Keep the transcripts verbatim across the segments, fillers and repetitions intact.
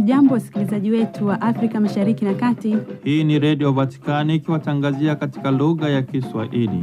Hamjambo wasikilizaji wetu wa Afrika Mashariki na Kati. Hii ni Radio Vatikani ikiwatangazia katika lugha ya Kiswahili.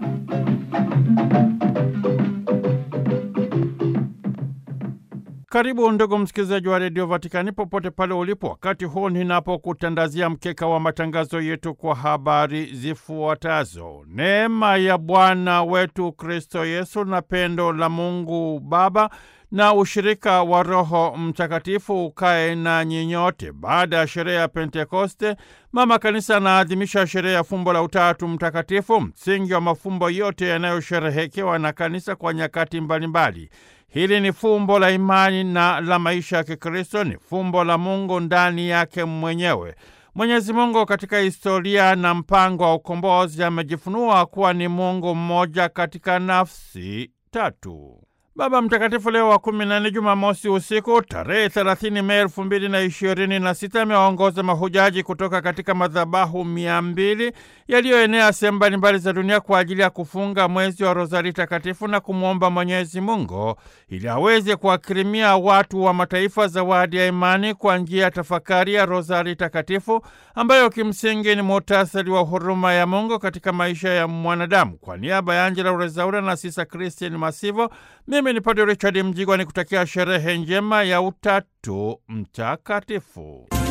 Karibu ndugu msikilizaji wa Radio Vatikani popote pale ulipo, wakati huu ninapokutandazia mkeka wa matangazo yetu kwa habari zifuatazo. Neema ya Bwana wetu Kristo Yesu na pendo la Mungu Baba na ushirika wa Roho Mtakatifu ukae na nyinyote. Baada ya sherehe ya Pentekoste, Mama Kanisa anaadhimisha sherehe ya fumbo la Utatu Mtakatifu, msingi wa mafumbo yote yanayosherehekewa na Kanisa kwa nyakati mbalimbali. Hili ni fumbo la imani na la maisha ya Kikristo, ni fumbo la Mungu ndani yake mwenyewe. Mwenyezi Mungu katika historia na mpango wa ukombozi amejifunua kuwa ni Mungu mmoja katika nafsi tatu. Baba Mtakatifu Leo wa kumi na nne, Jumamosi usiku tarehe thelathini Mei elfu mbili na ishirini na sita, amewaongoza mahujaji kutoka katika madhabahu mia mbili yaliyoenea sehemu mbalimbali za dunia kwa ajili ya kufunga mwezi wa Rozari Takatifu na kumwomba Mwenyezi Mungu ili aweze kuwakirimia watu wa mataifa zawadi ya imani kwa njia ya tafakari ya Rozari Takatifu, ambayo kimsingi ni muhtasari wa huruma ya Mungu katika maisha ya mwanadamu. Kwa niaba ya Angela Urezaura na Sisa Christine Masivo, mimi ni Padre Richard Mjigwa, ni kutakia sherehe njema ya Utatu Mtakatifu.